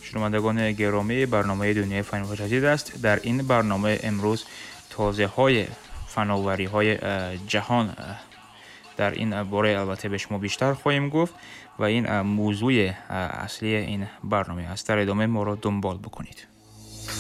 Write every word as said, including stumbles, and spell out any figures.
شنوندگان گرامی، برنامه دنیای فناوری جدید است. در این برنامه امروز توضیح های فناوری های جهان در این باره البته به شما بیشتر خواهیم گفت و این موضوع اصلی این برنامه است. در ادامه ما را دنبال بکنید.